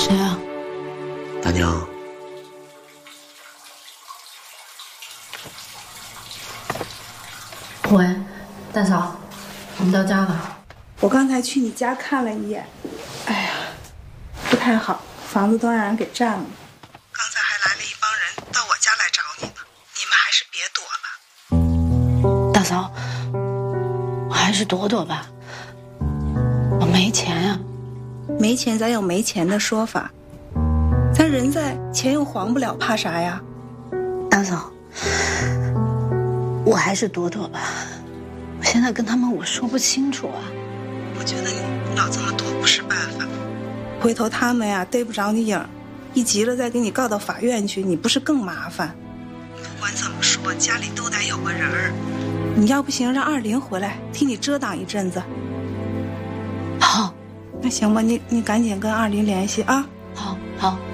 谁啊？ 大娘。 喂，大嫂，我们到家了。 我刚才去你家看了一眼，哎呀，不太好，房子都让人给占了。刚才还来了一帮人到我家来找你呢，你们还是别躲了。 大嫂，我还是躲躲吧，我没钱呀。 没钱咱有没钱的说法，咱人在，钱又还不了，怕啥呀？ 大嫂，我还是躲躲吧，我现在跟他们我说不清楚啊。 我觉得你老这么躲不是办法，回头他们呀逮不着你影，一急了再给你告到法院去，你不是更麻烦？不管怎么说，家里都得有个人儿。你要不行，让20回来替你遮挡一阵子。 好， 那行吧，你赶紧跟20联系啊。 好好。